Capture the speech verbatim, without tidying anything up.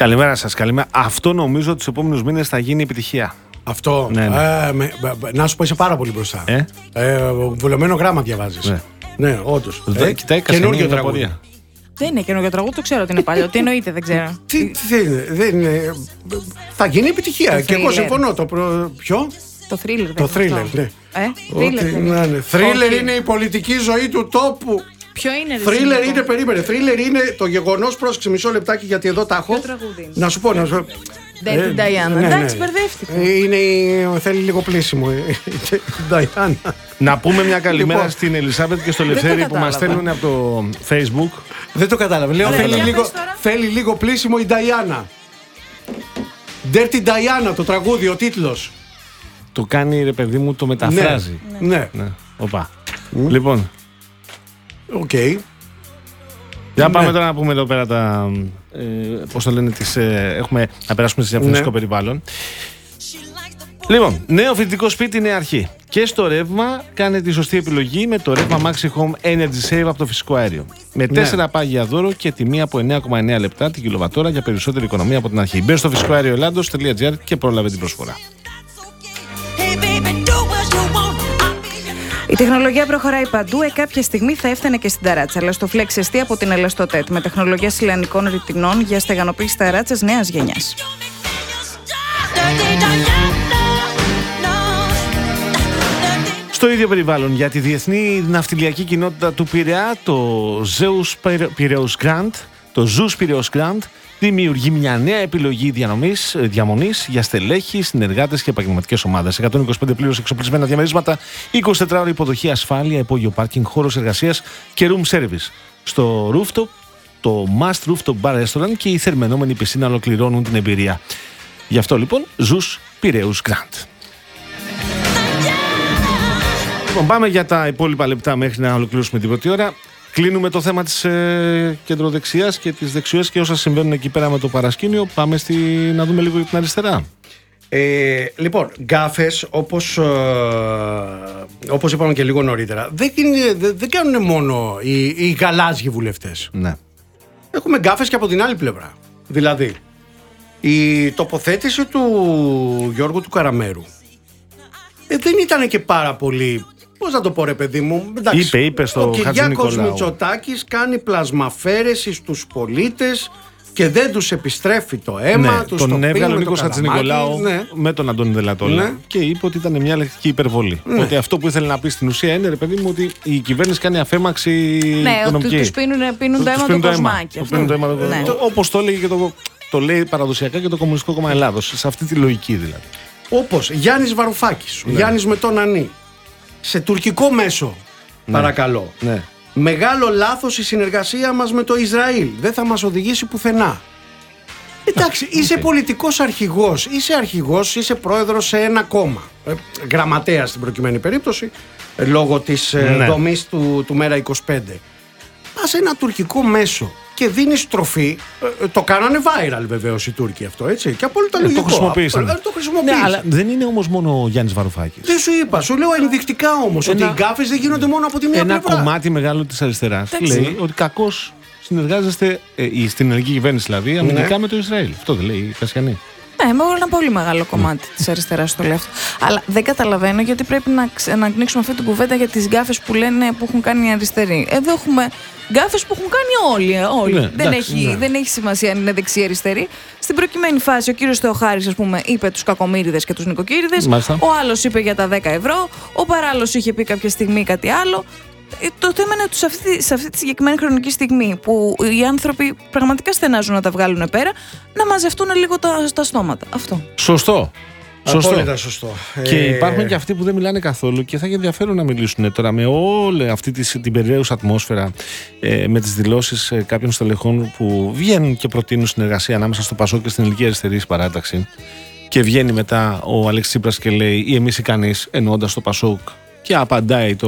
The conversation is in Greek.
Καλημέρα σας, καλημέρα. Αυτό νομίζω ότι τους επόμενους μήνες θα γίνει επιτυχία. Αυτό. Ναι, ναι. Ε, με, με, να σου πω, είσαι πάρα πολύ μπροστά. Ε? Ε, βουλωμένο γράμμα διαβάζεις. Ναι, ναι όντως. Ε, κοιτάει καινούργιο τραγούδι. Δεν είναι καινούργιο τραγούδι, το ξέρω ότι είναι παλιό. Τι εννοείται, δεν ξέρω. Τι, τι είναι, δεν είναι. Θα γίνει επιτυχία. Και εγώ συμφωνώ. Το προ... Ποιο? Το thriller. Το thriller, ναι. Ε, Ότι, thriller. ναι, ναι. Thriller Όχι. είναι η πολιτική ζωή του τόπου. Ποιο είναι, ρε, Thriller Σιμικό? είναι, περίμενε. Thriller είναι το γεγονός. Πρόσεξε μισό λεπτάκι γιατί εδώ τα έχω. Ποιο τραγούδι είναι? Να σου πω, να σου πω. Dirty Diana. ναι, ναι. Εντάξει, μπερδεύτηκα. Ε, Είναι, η- θέλει λίγο πλήσιμο. η Diana. Να πούμε μια καλημέρα Λοιπόν. στην Ελισάβετ και στο Δεν το Λευθέρη που μας κατάλαβα. στέλνουν από το Facebook. Δεν το κατάλαβε. Λέω Ωραία, θέλει για λίγο, πες τώρα. θέλει λίγο πλήσιμο η Diana. Dirty Diana το τραγούδι, ο τίτλος. Το κάνει, ρε παιδί μου, το μεταφράζει. Ναι. Ναι, οπα. Λοιπόν, Οκ. για πάμε Ναι. τώρα να πούμε εδώ πέρα τα. Ε, πώς το λένε, τις, ε, έχουμε να περάσουμε σε διαφημιστικό Ναι. περιβάλλον. Λοιπόν, νέο φοιτητικό σπίτι, νέα αρχή. Και στο ρεύμα κάνε τη σωστή επιλογή με το ρεύμα Maxi Home Energy Save από το φυσικό αέριο. Με τέσσερα πάγια δώρο και τιμή από εννέα κόμμα εννέα λεπτά την κιλοβατόρα για περισσότερη οικονομία από την αρχή. Μπες στο φυσικό αέριο Ελλάδος τελεία τζι άρ και πρόλαβε την προσφορά. Η τεχνολογία προχωράει παντού. Ε, κάποια στιγμή θα έφτανε και στην ταράτσα. Αλλά στο Flex Εστί από την Ελαστοτέτ με τεχνολογία σιλανικών ρητινών για στεγανοποίηση ταράτσας νέας γενιάς. Στο ίδιο περιβάλλον για τη διεθνή ναυτιλιακή κοινότητα του Πειραιά, το Zeus Piraeus Grand, το Zeus Piraeus Grand δημιουργεί μια νέα επιλογή διανομής, διαμονής για στελέχη, συνεργάτες και επαγγελματικές ομάδες. εκατόν είκοσι πέντε πλήρως εξοπλισμένα διαμερίσματα, εικοσιτετράωρη υποδοχή, ασφάλεια, υπόγειο πάρκινγκ, χώρος εργασίας και room service. Στο rooftop, το Must Rooftop Bar Restaurant και η θερμαινόμενη πισίνα ολοκληρώνουν την εμπειρία. Γι' αυτό λοιπόν, Zeus Piraeus Grand. Λοιπόν, πάμε για τα υπόλοιπα λεπτά μέχρι να ολοκληρώσουμε την πρώτη ώρα. Κλείνουμε το θέμα της ε, κεντροδεξιάς και της δεξιάς και όσα συμβαίνουν εκεί πέρα με το παρασκήνιο. Πάμε στη, να δούμε λίγο για την αριστερά. Ε, λοιπόν, γκάφες, όπως, ε, όπως είπαμε και λίγο νωρίτερα, δεν, είναι- δεν, δεν κάνουν μόνο οι, οι γαλάζιοι βουλευτές. Ναι. Έχουμε γκάφες και από την άλλη πλευρά. Δηλαδή, η τοποθέτηση του Γιώργου του Καραμέρου ε, δεν ήταν και πάρα πολύ. Πώς να το πω, ρε παιδί μου. Εντάξει, Είπε, είπε στο ο Κυριάκος Χατζηνικολάου. Μητσοτάκης κάνει πλασμαφέρεση στους πολίτες και δεν τους επιστρέφει το αίμα. Ναι, τους τον το έβγαλε πίνει ο με Νίκος το καλαμάκι. Χατζηνικολάου Ναι. με τον Αντώνη Δελατόλα Ναι. και είπε ότι ήταν μια λεκτική υπερβολή. Ότι αυτό που ήθελε να πει στην ουσία είναι, ρε παιδί μου, ότι η κυβέρνηση κάνει αφέμαξη Ναι, οικονομική. ότι τους πίνουν, πίνουν το Τους αίμα πίνουν το αίμα. κοσμάκι. Τους πίνουν το αίμα το- Ναι. το- Όπως το έλεγε και το, το λέει παραδοσιακά και το Κομμουνιστικό Κόμμα Ελλάδος. Σε αυτή τη λογική δηλαδή. Όπως Γιάννης Βαρουφάκης, ο Γιάννης με τον Ανή. Σε τουρκικό μέσο, παρακαλώ. Ναι. Μεγάλο λάθος η συνεργασία μας με το Ισραήλ. Δεν θα μας οδηγήσει πουθενά. Εντάξει, είσαι πολιτικός αρχηγός. Είσαι αρχηγός, είσαι πρόεδρος σε ένα κόμμα. Ε, γραμματέας στην προκειμένη περίπτωση, ε, λόγω της ε, Ναι. δομής του, του Μέρα είκοσι πέντε. Πας σε ένα τουρκικό μέσο και δίνεις τροφή. Ε, ε, το κάνανε viral βεβαίως οι Τούρκοι αυτό, έτσι. Και απόλυτα Ε, το λογικό. χρησιμοποίησαν. Ε, το χρησιμοποίησαν. Ναι, αλλά δεν είναι όμως μόνο ο Γιάννης Βαρουφάκης. Δεν σου είπα, σου λέω ενδεικτικά όμως Ένα- ότι οι γκάφες δεν γίνονται μόνο από τη μία Ένα πλευρά. κομμάτι μεγάλο της αριστεράς Εντάξει. λέει ότι κακώς συνεργάζεστε, ε, η- στην ελληνική κυβέρνηση δηλαδή, αμυντικά Ναι. με το Ισραήλ. Αυτό δεν λέει η Κασιανή. Ναι, με ένα πολύ μεγάλο κομμάτι τη αριστερά το λέω αυτό. Αλλά δεν καταλαβαίνω γιατί πρέπει να, ξε- να ανοίξουμε αυτή την κουβέντα για τι γκάφες που λένε που έχουν κάνει οι αριστεροί. Εδώ έχουμε γκάφες που έχουν κάνει όλοι. ε, όλοι. Ναι, δεν, εντάξει, έχει, ναι. δεν έχει σημασία αν είναι δεξί ή αριστερή. Στην προκειμένη φάση, ο κύριος Θεοχάρης, ας πούμε, είπε τους κακομοίριδες και τους νοικοκύριδες. Μάλιστα. Ο άλλος είπε για τα δέκα ευρώ. Ο παράλληλος είχε πει κάποια στιγμή κάτι άλλο. Ε, Το θέμα είναι ότι σε αυτή, σε αυτή τη συγκεκριμένη χρονική στιγμή που οι άνθρωποι πραγματικά στενάζουν να τα βγάλουν πέρα, να μαζευτούν λίγο τα, τα στόματα. Αυτό. Σωστό. Σωστό. Απόλυτα σωστό. Και Ε, υπάρχουν και αυτοί που δεν μιλάνε καθόλου και θα έχει ενδιαφέρον να μιλήσουν τώρα με όλη αυτή τη, την περιραίουσα ατμόσφαιρα, ε, με τις δηλώσεις ε, κάποιων στελεχών που βγαίνουν και προτείνουν συνεργασία ανάμεσα στο Πασόκ και στην Ελληνική Αριστερή Παράταξη. Και βγαίνει μετά ο Αλέξης Τσίπρας και λέει ή εμείς ή κανείς, εννοώντας το Πασόκ, και απαντάει το